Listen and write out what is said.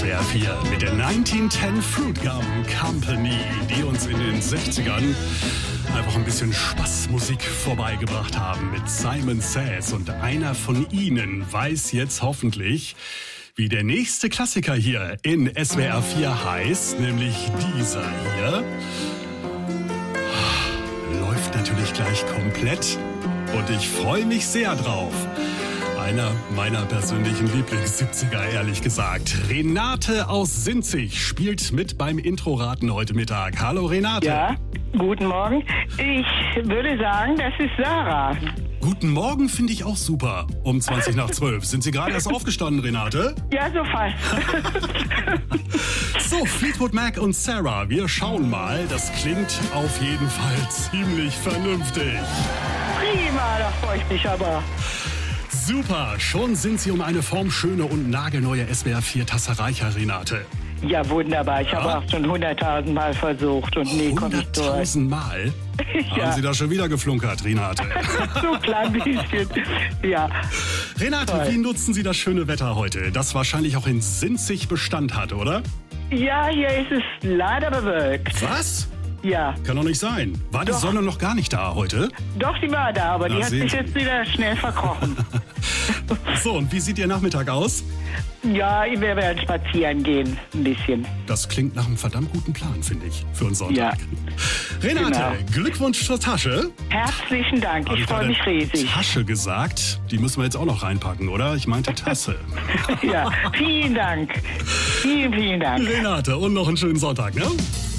SWR 4 mit der 1910 Fruit Gum Company, die uns in den 60ern einfach ein bisschen Spaßmusik vorbeigebracht haben mit Simon Says. Und einer von Ihnen weiß jetzt hoffentlich, wie der nächste Klassiker hier in SWR 4 heißt, nämlich dieser hier. Läuft natürlich gleich komplett und ich freue mich sehr drauf. Einer meiner persönlichen Lieblings-70er, ehrlich gesagt. Renate aus Sinzig spielt mit beim Introraten heute Mittag. Hallo Renate. Ja, guten Morgen. Ich würde sagen, das ist Sarah. Guten Morgen finde ich auch super. Um 20 nach 12. Sind Sie gerade erst aufgestanden, Renate? Ja, so fast. So, Fleetwood Mac und Sarah. Wir schauen mal. Das klingt auf jeden Fall ziemlich vernünftig. Prima, da freue ich mich aber. Super, schon sind Sie um eine formschöne und nagelneue SWR 4-Tasse reicher, Renate. Ja, wunderbar. Ich habe auch schon 100.000 Mal versucht und nie komme ich durch. 100.000 Mal? Ja. Haben Sie da schon wieder geflunkert, Renate? So ein klein bisschen. Ja. Renate, Toll. Wie nutzen Sie das schöne Wetter heute, das wahrscheinlich auch in Sinzig Bestand hat, oder? Ja, hier ist es leider bewölkt. Was? Ja. Kann doch nicht sein. War die Doch. Sonne noch gar nicht da heute? Doch, die war da, aber Na, die hat sehen sich Sie. jetzt wieder schnell verkrochen. So, und wie sieht Ihr Nachmittag aus? Ja, wir werden spazieren gehen, ein bisschen. Das klingt nach einem verdammt guten Plan, finde ich, für uns Sonntag. Ja. Renate, Genau. Glückwunsch zur Tasche. Herzlichen Dank, Hab ich freue gerade mich riesig. Tasche gesagt, die müssen wir jetzt auch noch reinpacken, oder? Ich meinte Tasse. Ja, vielen Dank. Vielen, vielen Dank. Renate, und noch einen schönen Sonntag, ne?